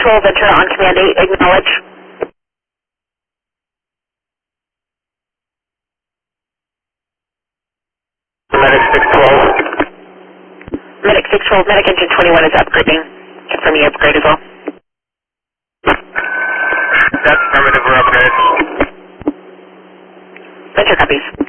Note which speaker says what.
Speaker 1: 612 Ventura on command 8, acknowledge.
Speaker 2: Medic 612.
Speaker 1: Medic 612, Medic engine 21 is upgrading. Confirming your upgrade as well.
Speaker 2: That's affirmative, we're upgraded.
Speaker 1: Ventura copies.